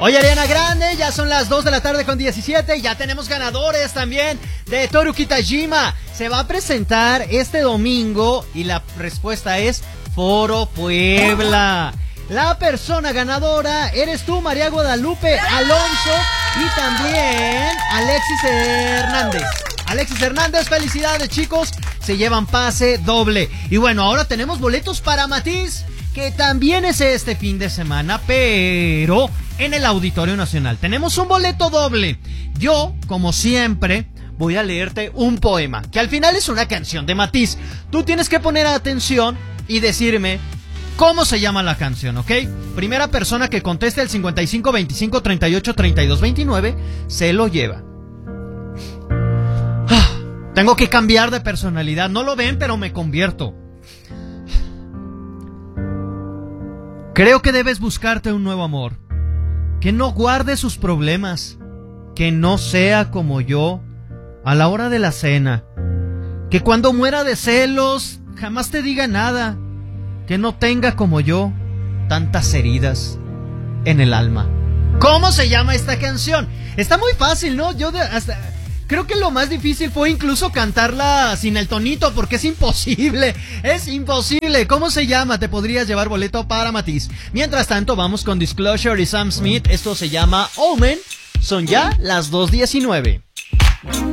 Oye, Ariana Grande, ya son las 2 de la tarde con 17. Ya tenemos ganadores también de Toru Kitajima. Se va a presentar este domingo y la respuesta es Foro Puebla. La persona ganadora eres tú, María Guadalupe Alonso, y también Alexis Hernández. Alexis Hernández, felicidades, chicos. Se llevan pase doble. Y bueno, ahora tenemos boletos para Matiz, que también es este fin de semana, pero en el Auditorio Nacional. Tenemos un boleto doble. Yo, como siempre, voy a leerte un poema, que al final es una canción de Matiz. Tú tienes que poner atención y decirme cómo se llama la canción, ¿ok? Primera persona que conteste el 55 25 38 32 29 se lo lleva. Tengo que cambiar de personalidad. No lo ven, pero me convierto. Creo que debes buscarte un nuevo amor, que no guarde sus problemas, que no sea como yo a la hora de la cena, que cuando muera de celos jamás te diga nada, que no tenga como yo tantas heridas en el alma. ¿Cómo se llama esta canción? Está muy fácil, ¿no? Creo que lo más difícil fue incluso cantarla sin el tonito, porque es imposible. Es imposible. ¿Cómo se llama? Te podrías llevar boleto para Matiz. Mientras tanto, vamos con Disclosure y Sam Smith. Esto se llama Omen. Son ya las 2:19.